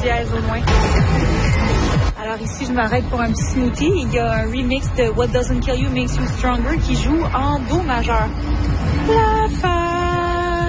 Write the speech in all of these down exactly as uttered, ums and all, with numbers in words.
dièse au loin. Alors ici, je m'arrête pour un petit smoothie. Il y a un remix de What Doesn't Kill You Makes You Stronger qui joue en Do majeur. La, fa,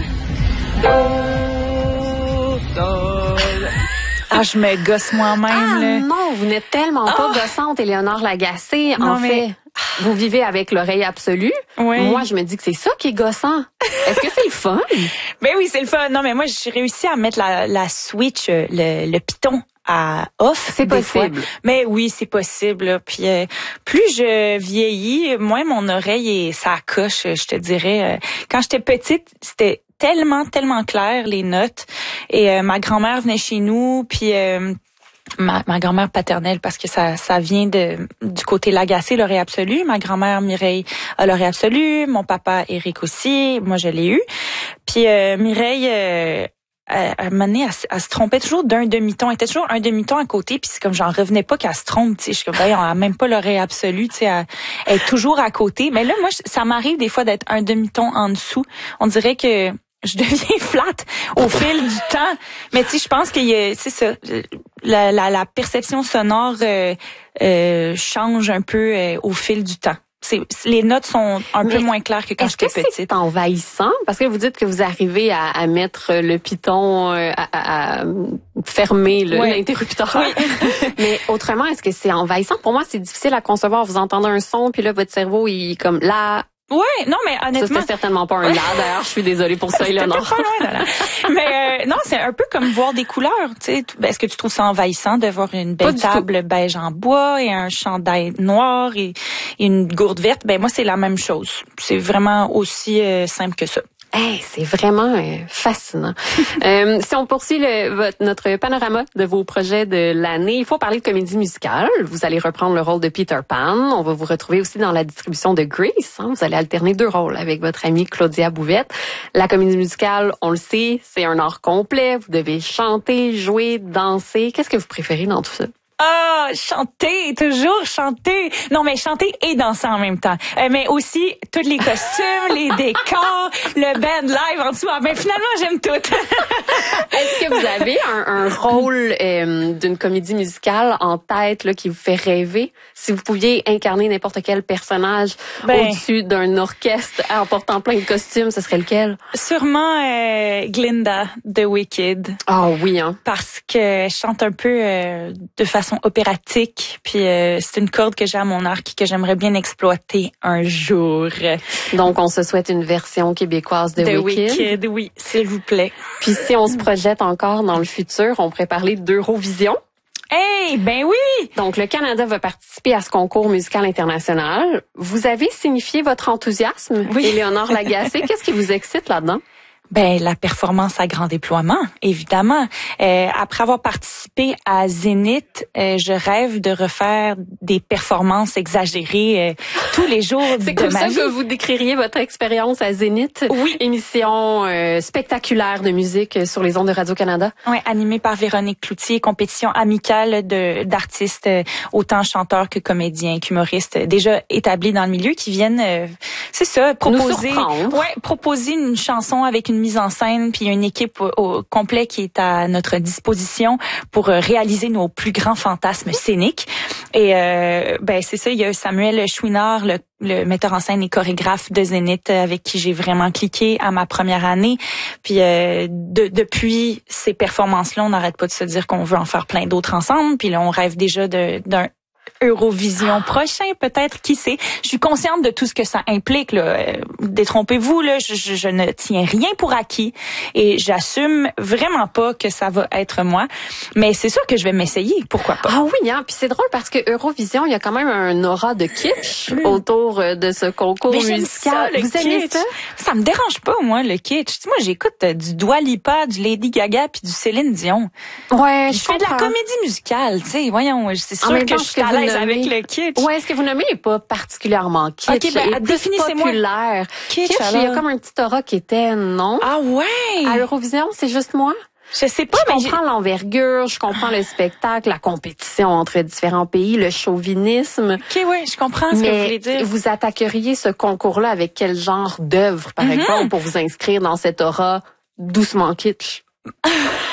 do, sol. Ah, je me gosse moi-même. Ah là. non, vous n'êtes tellement pas oh. gossante, Éléonore Lagacé. Non, en mais... fait, vous vivez avec l'oreille absolue. Oui. Moi, je me dis que c'est ça qui est gossant. Est-ce que c'est le fun? Ben oui, c'est le fun. Non, mais moi, j'ai réussi à mettre la, la switch, le, le piton à off. C'est possible. Fois. Mais oui, c'est possible. Là. Puis euh, plus je vieillis, moins mon oreille est ça coche, je te dirais. Quand j'étais petite, c'était tellement, tellement clair, les notes. Et euh, ma grand-mère venait chez nous, puis... Euh, Ma, ma grand-mère paternelle, parce que ça ça vient de du côté Lagacé, l'oreille absolue. Ma grand-mère Mireille a l'oreille absolue. Mon papa Éric aussi. Moi, je l'ai eu. Puis euh, Mireille, euh, à un moment donné, elle, elle se trompait toujours d'un demi-ton. Elle était toujours un demi-ton à côté. Puis c'est comme, j'en revenais pas qu'elle se trompe. Tu sais, je suis comme, ben, on a même pas l'oreille absolue. Tu sais, elle, elle est toujours à côté. Mais là, moi, ça m'arrive des fois d'être un demi-ton en dessous. On dirait que je deviens flatte au fil du temps. Mais tu sais, je pense que c'est ça. La, la, la perception sonore euh, euh, change un peu euh, au fil du temps. C'est, les notes sont un Mais peu moins claires que quand j'étais petite. Est-ce que c'est envahissant? Parce que vous dites que vous arrivez à, à mettre le piton, à, à, à fermer le, ouais. l'interrupteur. Oui. Mais autrement, est-ce que c'est envahissant? Pour moi, c'est difficile à concevoir. Vous entendez un son, puis là, votre cerveau, il est comme là... Ouais, non, mais honnêtement... Ça, c'était certainement pas un là, d'ailleurs. Je suis désolée pour ça, Éléonore. C'était pas loin, là. Mais euh, non, c'est un peu comme voir des couleurs, tu sais. Est-ce que tu trouves ça envahissant de voir une belle table beige en bois et un chandail noir et, et une gourde verte? Ben moi, c'est la même chose. C'est vraiment aussi euh, simple que ça. Hey, c'est vraiment euh, fascinant. euh, si on poursuit le, votre, notre panorama de vos projets de l'année, il faut parler de comédie musicale. Vous allez reprendre le rôle de Peter Pan. On va vous retrouver aussi dans la distribution de Grace. Hein. Vous allez alterner deux rôles avec votre amie Claudia Bouvette. La comédie musicale, on le sait, c'est un art complet. Vous devez chanter, jouer, danser. Qu'est-ce que vous préférez dans tout ça? Ah, chanter, toujours chanter. Non, mais chanter et danser en même temps. Euh, mais aussi, tous les costumes, les décors, le band live en dessous. Ah, ben finalement, j'aime tout. Est-ce que vous avez un, un rôle euh, d'une comédie musicale en tête là, qui vous fait rêver? Si vous pouviez incarner n'importe quel personnage ben, au-dessus d'un orchestre en portant plein de costumes, ce serait lequel? Sûrement euh, Glinda de Wicked. Ah oh, oui, hein? Parce que je chante un peu euh, de façon opératique, puis euh, c'est une corde que j'ai à mon arc et que j'aimerais bien exploiter un jour. Donc, on se souhaite une version québécoise de, de Wicked. Wicked, oui, s'il vous plaît. Puis si on se projette encore dans le futur, on pourrait parler d'Eurovision. Hey, ben oui! Donc, le Canada va participer à ce concours musical international. Vous avez signifié votre enthousiasme, oui. Éléonore Lagacé. Qu'est-ce qui vous excite là-dedans? Ben la performance à grand déploiement, évidemment. Euh, après avoir participé à Zénith, euh, je rêve de refaire des performances exagérées euh, tous les jours de ma vie. C'est comme ça que vous décririez votre expérience à Zénith? Oui. Émission euh, spectaculaire de musique sur les ondes de Radio-Canada? Oui, animée par Véronique Cloutier, compétition amicale de d'artistes, euh, autant chanteurs que comédiens, qu'humoristes, déjà établis dans le milieu, qui viennent, euh, c'est ça, proposer, ouais, proposer une chanson avec une mise en scène, puis une équipe au, au complet qui est à notre disposition pour euh, réaliser nos plus grands fantasmes scéniques. Et euh, ben c'est ça, il y a Samuel Chouinard, le, le metteur en scène et chorégraphe de Zénith, avec qui j'ai vraiment cliqué à ma première année. Puis euh, de, depuis ces performances-là, on n'arrête pas de se dire qu'on veut en faire plein d'autres ensemble. Puis là, on rêve déjà de, d'un Eurovision prochain, peut-être, qui sait. Je suis consciente de tout ce que ça implique, là. Euh, détrompez-vous, là, je, je, je ne tiens rien pour acquis et j'assume vraiment pas que ça va être moi. Mais c'est sûr que je vais m'essayer, pourquoi pas. Ah oui, hein, puis c'est drôle parce que Eurovision, il y a quand même un aura de kitsch mmh. autour de ce concours Mais musical. Ça, le Vous kitsch. aimez ça? Ça me dérange pas, moi, le kitsch. Moi, j'écoute du Dua Lipa, du Lady Gaga puis du Céline Dion. Ouais, je je fais comprends. de la comédie musicale, tu sais. Voyons, c'est sûr que je suis à l'aise avec le kitsch. Ouais, est-ce que vous nommez pas particulièrement kitsch? Ok, ben, définissez-moi. Populaire. Kitsch, kitsch il y a comme un petit aura qui était, non? Ah ouais? À Eurovision, c'est juste moi? Je sais pas, je mais comprends l'envergure, je comprends le spectacle, la compétition entre différents pays, le chauvinisme. Ok, oui, je comprends ce mais que vous voulez dire. Vous attaqueriez ce concours-là avec quel genre d'œuvre, par mm-hmm. exemple, pour vous inscrire dans cette aura doucement kitsch?